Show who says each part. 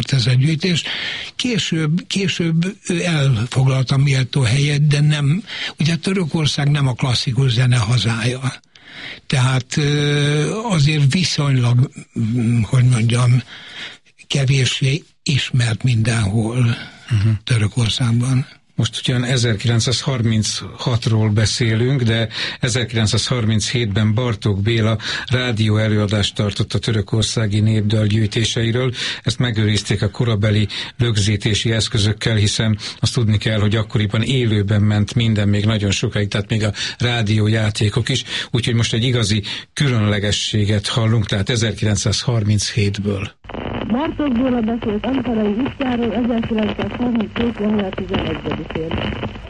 Speaker 1: volt ez a gyűjtés. Később ő elfoglalta méltó helyet, de nem, ugye Törökország nem a klasszikus zene hazája. Tehát azért viszonylag, hogy mondjam, kevéssé ismert mindenhol Törökországban.
Speaker 2: Most ugyan 1936-ról beszélünk, de 1937-ben Bartók Béla rádió előadást tartott a törökországi népdal gyűjtéseiről. Ezt megőrizték a korabeli rögzítési eszközökkel, hiszen azt tudni kell, hogy akkoriban élőben ment minden még nagyon sokáig, tehát még a rádiójátékok is. Úgyhogy most egy igazi különlegességet hallunk, tehát 1937-ből.
Speaker 3: Bartók Béla beszélt Ankarai útjáról 1932. január 11-én.